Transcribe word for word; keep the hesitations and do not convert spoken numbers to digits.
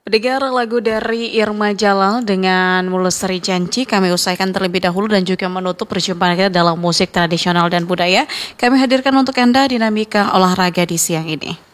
Pendengar lagu dari Irma Jalal dengan Melestari Janji kami usaikan terlebih dahulu dan juga menutup perjumpaan kita dalam musik tradisional dan budaya. Kami hadirkan untuk Anda dinamika olahraga di siang ini.